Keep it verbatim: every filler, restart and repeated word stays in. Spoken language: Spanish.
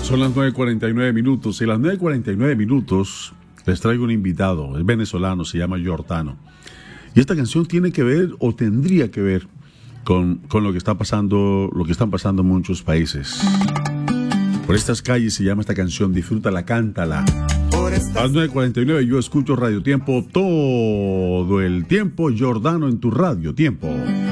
Son las nueve cuarenta y nueve minutos. Y a las nueve cuarenta y nueve minutos les traigo un invitado. Es venezolano, se llama Jordano. Y esta canción tiene que ver, o tendría que ver, con, con lo que está pasando, lo que están pasando en muchos países. Por estas calles se llama esta canción. Disfrútala, cántala. A las nueve cuarenta y nueve yo escucho Radio Tiempo todo el tiempo. Jordano en tu Radio Tiempo.